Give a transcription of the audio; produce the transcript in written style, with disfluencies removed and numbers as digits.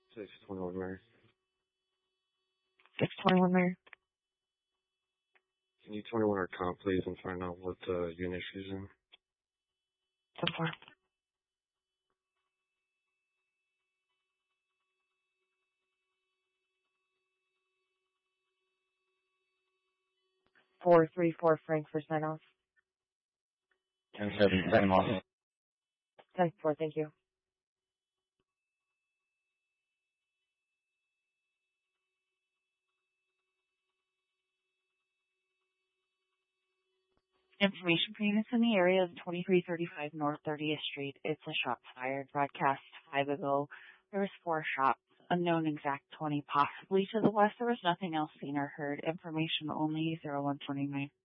621 Mary. 621 Mary. Can you 21 our comp, please, and find out what unit she's in? So far. 434 Frankfurt sign off. 10-7, time off. 10-4, thank you. Information for units in the area of 2335 North 30th Street. It's a shot fired. Broadcast 5 ago. There was 4 shots. Unknown exact 20, possibly to the west. There was nothing else seen or heard. Information only 0129.